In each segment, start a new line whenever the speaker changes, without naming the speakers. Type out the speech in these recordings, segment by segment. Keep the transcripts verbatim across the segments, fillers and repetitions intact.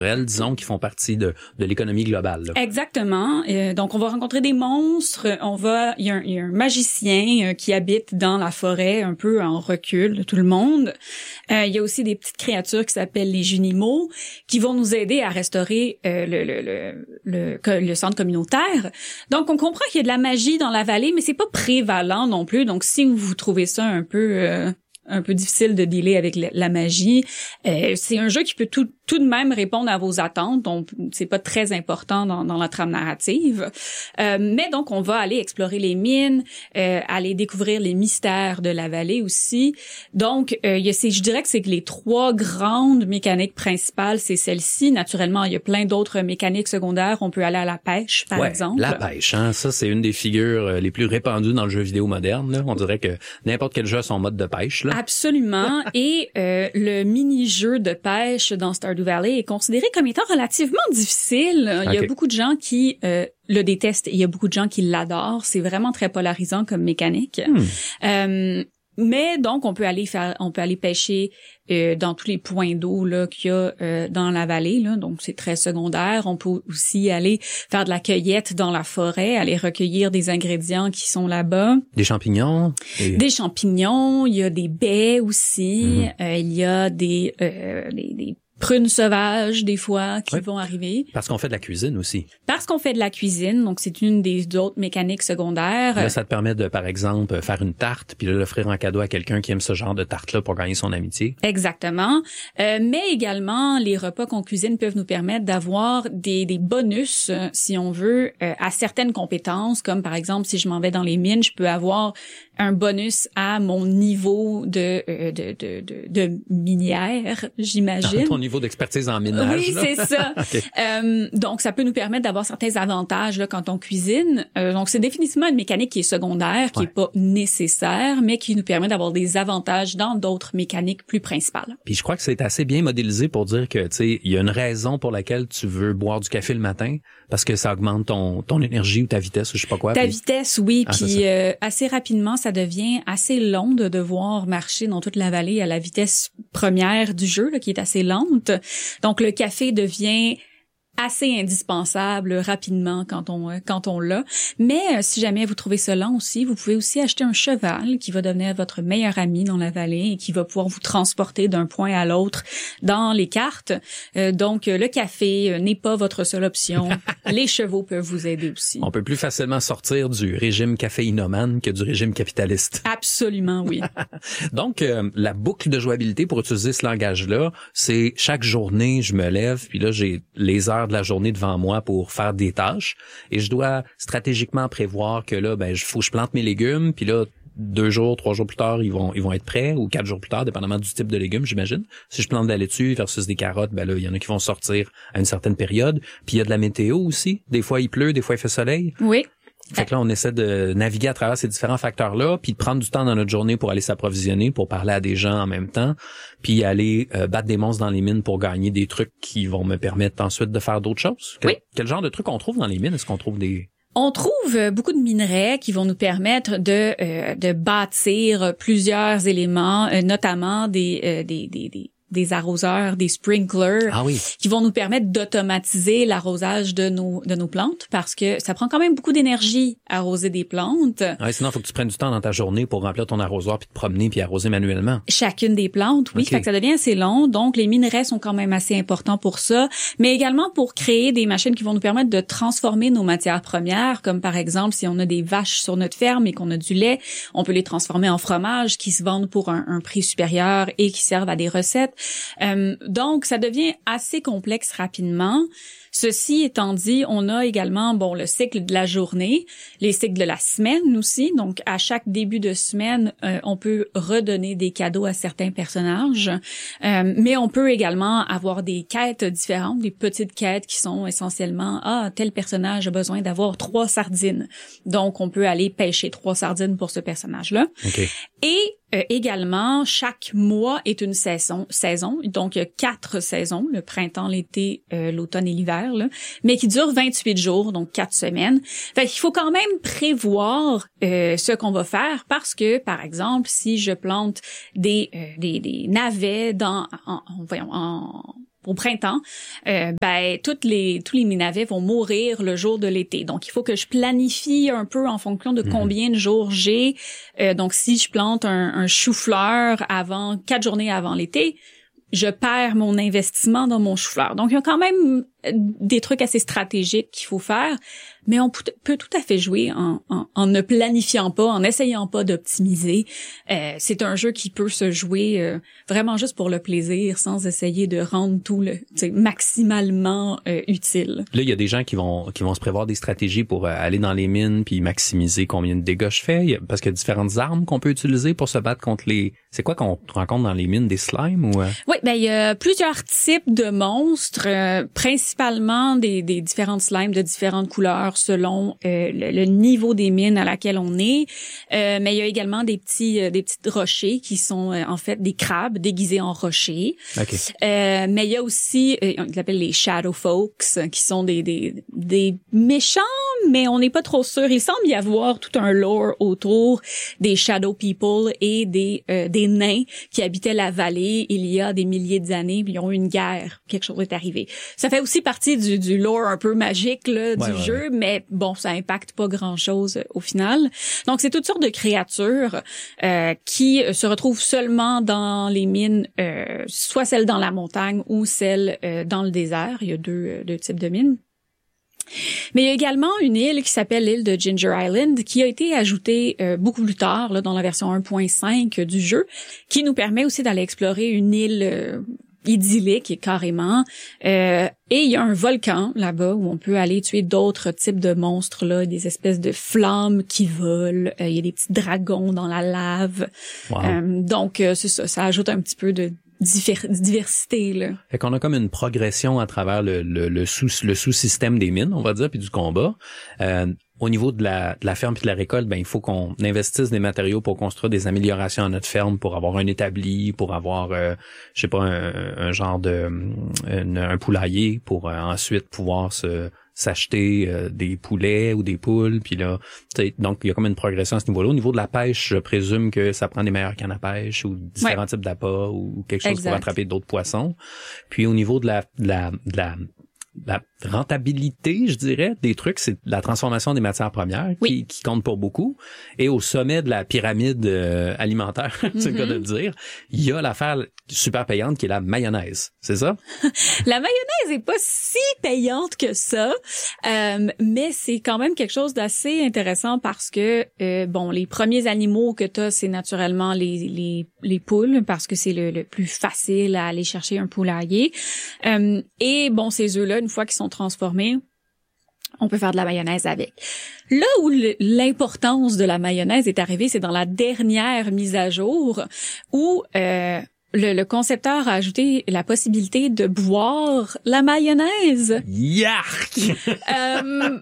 disons, qui font partie de, de l'économie globale. Là.
Exactement. Euh, donc, on va rencontrer des monstres. On va, il y a un, il y a un magicien euh, qui habite dans la forêt, un peu en recul de tout le monde. Euh, il y a aussi des petites créatures qui s'appellent les Junimaux, qui vont nous aider à restaurer euh, le, le, le, le, le centre communautaire. Donc, on comprend qu'il y a de la magie dans la vallée, mais c'est pas prévalent non plus. Donc, si vous trouvez ça un peu euh, un peu difficile de dealer avec la, la magie, euh, c'est un jeu qui peut tout tout de même répondre à vos attentes, donc c'est pas très important dans, dans la trame narrative. Euh, mais donc, on va aller explorer les mines, euh, aller découvrir les mystères de la vallée aussi. Donc, euh, il y a ces, je dirais que c'est que les trois grandes mécaniques principales, c'est celle-ci. Naturellement, il y a plein d'autres mécaniques secondaires. On peut aller à la pêche, par
ouais,
exemple.
La pêche, hein, ça c'est une des figures les plus répandues dans le jeu vidéo moderne. Là. On dirait que n'importe quel jeu a son mode de pêche. Là.
Absolument. Et euh, le mini-jeu de pêche dans Stardew Valley est considéré comme étant relativement difficile. Okay. Il y a beaucoup de gens qui euh, le détestent. Il y a beaucoup de gens qui l'adorent. C'est vraiment très polarisant comme mécanique. Hmm. Euh, mais donc, on peut aller faire, on peut aller pêcher euh, dans tous les points d'eau là qu'il y a euh, dans la vallée. Là, donc, c'est très secondaire. On peut aussi aller faire de la cueillette dans la forêt, aller recueillir des ingrédients qui sont là-bas.
Des champignons. Et...
Des champignons. Il y a des baies aussi. Mm-hmm. Euh, il y a des, euh, des, des prunes sauvages, des fois, qui oui. vont arriver.
Parce qu'on fait de la cuisine aussi.
Parce qu'on fait de la cuisine, donc c'est une des autres mécaniques secondaires.
Là, ça te permet de, par exemple, faire une tarte, puis l'offrir en cadeau à quelqu'un qui aime ce genre de tarte-là pour gagner son amitié.
Exactement. Euh, mais également, les repas qu'on cuisine peuvent nous permettre d'avoir des, des bonus, euh, si on veut, euh, à certaines compétences, comme par exemple, si je m'en vais dans les mines, je peux avoir un bonus à mon niveau de euh, de, de, de, de minière, j'imagine.
Ton niveau d'expertise en minage.
Oui,
là.
c'est ça. Okay. Euh, donc, ça peut nous permettre d'avoir certains avantages là, quand on cuisine. Euh, donc, c'est définitivement une mécanique qui est secondaire, qui ouais. est pas nécessaire, mais qui nous permet d'avoir des avantages dans d'autres mécaniques plus principales.
Puis je crois que c'est assez bien modélisé pour dire que, tu sais, il y a une raison pour laquelle tu veux boire du café le matin, parce que ça augmente ton ton énergie ou ta vitesse ou je sais pas quoi.
Ta
puis...
vitesse, oui. Ah, puis euh, assez rapidement, ça devient assez long de devoir marcher dans toute la vallée à la vitesse première du jeu, là, qui est assez lente. Donc, le café devient assez indispensable rapidement quand on quand on l'a. Mais euh, si jamais vous trouvez ça lent aussi, vous pouvez aussi acheter un cheval qui va devenir votre meilleur ami dans la vallée et qui va pouvoir vous transporter d'un point à l'autre dans les cartes. Euh, donc, le café n'est pas votre seule option. Les chevaux peuvent vous aider aussi.
On peut plus facilement sortir du régime caféinomane que du régime capitaliste.
Absolument, oui.
Donc, euh, la boucle de jouabilité pour utiliser ce langage-là, c'est chaque journée, je me lève, puis là, j'ai les heures de la journée devant moi pour faire des tâches et je dois stratégiquement prévoir que là, ben, il faut que je plante mes légumes, puis là, deux jours, trois jours plus tard, ils vont ils vont être prêts, ou quatre jours plus tard, dépendamment du type de légumes, j'imagine. Si je plante de la laitue versus des carottes, ben là, il y en a qui vont sortir à une certaine période. Puis il y a de la météo aussi. Des fois, il pleut, des fois, il fait soleil.
Oui.
Fait que là, on essaie de naviguer à travers ces différents facteurs-là, puis de prendre du temps dans notre journée pour aller s'approvisionner, pour parler à des gens en même temps, puis aller euh, battre des monstres dans les mines pour gagner des trucs qui vont me permettre ensuite de faire d'autres choses. Quel,
oui.
Quel genre de trucs on trouve dans les mines? Est-ce qu'on trouve des...
On trouve beaucoup de minerais qui vont nous permettre de euh, de bâtir plusieurs éléments, euh, notamment des, euh, des des des des arroseurs, des sprinklers,
ah oui.
qui vont nous permettre d'automatiser l'arrosage de nos de nos plantes, parce que ça prend quand même beaucoup d'énergie arroser des plantes.
Ouais, sinon, il faut que tu prennes du temps dans ta journée pour remplir ton arrosoir, puis te promener, puis arroser manuellement.
Chacune des plantes, oui, okay. Fait que ça devient assez long. Donc, les minerais sont quand même assez importants pour ça, mais également pour créer des machines qui vont nous permettre de transformer nos matières premières, comme par exemple, si on a des vaches sur notre ferme et qu'on a du lait, on peut les transformer en fromage qui se vendent pour un, un prix supérieur et qui servent à des recettes. Euh, donc, ça devient assez complexe rapidement. Ceci étant dit, on a également bon le cycle de la journée, les cycles de la semaine aussi. Donc, à chaque début de semaine, euh, on peut redonner des cadeaux à certains personnages. Euh, mais on peut également avoir des quêtes différentes, des petites quêtes qui sont essentiellement « Ah, tel personnage a besoin d'avoir trois sardines. » Donc, on peut aller pêcher trois sardines pour ce personnage-là.
Okay.
Et Euh, également, chaque mois est une saison, saison. Donc, il y a quatre saisons, le printemps, l'été, euh, l'automne et l'hiver, là, mais qui durent vingt-huit jours, donc quatre semaines. Fait qu'il faut quand même prévoir euh, ce qu'on va faire, parce que, par exemple, si je plante des euh, des, des navets dans, en, en, voyons, en au printemps, euh, ben toutes les tous les minavets vont mourir le jour de l'été. Donc il faut que je planifie un peu en fonction de combien de jours j'ai. Euh, donc si je plante un, un chou-fleur avant quatre journées avant l'été, je perds mon investissement dans mon chou-fleur. Donc il y a quand même des trucs assez stratégiques qu'il faut faire, mais on peut tout à fait jouer en, en, en ne planifiant pas, en essayant pas d'optimiser. Euh, c'est un jeu qui peut se jouer euh, vraiment juste pour le plaisir, sans essayer de rendre tout le maximalement euh, utile.
Là, il y a des gens qui vont qui vont se prévoir des stratégies pour euh, aller dans les mines puis maximiser combien de dégâts je fais, parce qu'il y a différentes armes qu'on peut utiliser pour se battre contre les... C'est quoi qu'on rencontre dans les mines, des slimes ou... Euh...
Oui, ben il y a plusieurs types de monstres, euh, principalement des, des différentes slimes de différentes couleurs selon euh, le, le niveau des mines à laquelle on est. Euh, mais il y a également des petits euh, des petits rochers qui sont euh, en fait des crabes déguisés en rochers.
Okay.
Euh, mais il y a aussi, euh, on les appelle les shadow folks, qui sont des des des méchants, mais on n'est pas trop sûr. Il semble y avoir tout un lore autour des shadow people et des euh, des nains qui habitaient la vallée il y a des milliers d'années, puis ils ont eu une guerre, quelque chose est arrivé. Ça fait aussi partie du du lore un peu magique là, du
ouais, ouais,
jeu,
ouais.
mais bon, ça impacte pas grand-chose euh, au final. Donc c'est toutes sortes de créatures euh, qui se retrouvent seulement dans les mines, euh, soit celles dans la montagne ou celles euh, dans le désert. Il y a deux, euh, deux types de mines. Mais il y a également une île qui s'appelle l'île de Ginger Island, qui a été ajoutée euh, beaucoup plus tard, là, dans la version un point cinq du jeu, qui nous permet aussi d'aller explorer une île euh, idyllique carrément. Euh, et il y a un volcan là-bas où on peut aller tuer d'autres types de monstres, là, des espèces de flammes qui volent. Euh, il y a des petits dragons dans la lave.
Wow.
Euh, donc euh, c'est ça, ça ajoute un petit peu de diversité là.
Fait qu'on a comme une progression à travers le, le, le sous le sous-système des mines, on va dire, puis du combat. Euh, au niveau de la, de la ferme puis de la récolte, ben il faut qu'on investisse des matériaux pour construire des améliorations à notre ferme, pour avoir un établi, pour avoir, euh, je sais pas, un, un genre de un, un poulailler, pour euh, ensuite pouvoir se s'acheter euh, des poulets ou des poules, puis là, donc il y a comme une progression à ce niveau-là. Au niveau de la pêche, je présume que ça prend des meilleures cannes à pêche ou différents ouais. types d'appâts ou quelque chose exact. Pour attraper d'autres poissons. Puis au niveau de la de la de la la rentabilité, je dirais, des trucs, c'est la transformation des matières premières oui. qui, qui compte pour beaucoup. Et au sommet de la pyramide euh, alimentaire, c'est mm-hmm. le cas de le dire, il y a l'affaire super payante qui est la mayonnaise. C'est ça?
La mayonnaise est pas si payante que ça, euh, mais c'est quand même quelque chose d'assez intéressant parce que, euh, bon, les premiers animaux que t'as, c'est naturellement les, les, les poules parce que c'est le, le plus facile à aller chercher un poulailler. Euh, et bon, ces œufs-là, une fois qu'ils sont transformés, on peut faire de la mayonnaise avec. Là où le, l'importance de la mayonnaise est arrivée, c'est dans la dernière mise à jour où euh, le, le concepteur a ajouté la possibilité de boire la mayonnaise.
Yark!
euh,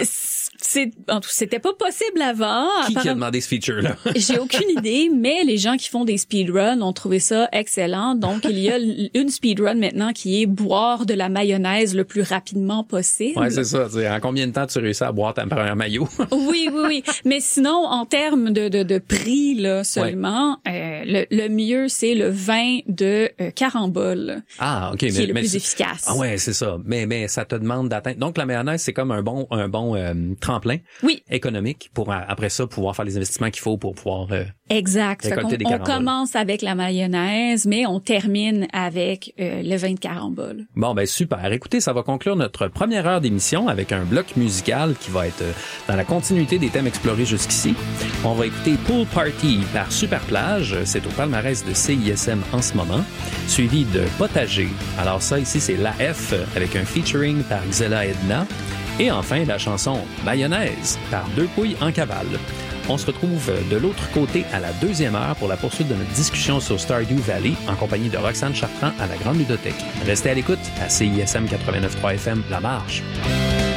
c'est, c'était pas possible avant.
Qui, qui a demandé ce feature-là?
J'ai aucune idée, mais les gens qui font des speedruns ont trouvé ça excellent. Donc, il y a une speedrun maintenant qui est boire de la mayonnaise le plus rapidement possible.
Ouais, c'est ça. C'est en combien de temps tu réussis à boire ta première mayo?
oui, oui, oui. Mais sinon, en termes de, de, de prix, là, seulement, ouais. euh, le, le mieux, c'est le vin de euh, Carambole.
Ah, OK.
Qui
mais,
est le
mais
plus
c'est...
efficace.
Ah ouais, c'est ça. Mais, mais ça te demande d'atteindre. Donc, la mayonnaise, c'est comme un bon, un bon euh, tremplin
oui.
économique pour, après ça, pouvoir faire les investissements qu'il faut pour pouvoir euh,
exact.
récolter des
on,
caramboles.
On commence avec la mayonnaise, mais on termine avec euh, le vin de Carambole.
Bon, ben super. Écoutez, ça va conclure notre première heure d'émission avec un bloc musical qui va être euh, dans la continuité des thèmes explorés jusqu'ici. On va écouter Pool Party par Superplage. C'est au palmarès de C I S M en ce moment. Suivi de Potager. Alors ça, ici, c'est l'A F avec un featuring par Xela Edna. Et enfin, la chanson Mayonnaise par Deux Pouilles en cavale. On se retrouve de l'autre côté à la deuxième heure pour la poursuite de notre discussion sur Stardew Valley en compagnie de Roxane Chartrand à la Grande Ludothèque. Restez à l'écoute à C I S M quatre-vingt-neuf point trois F M La Marche.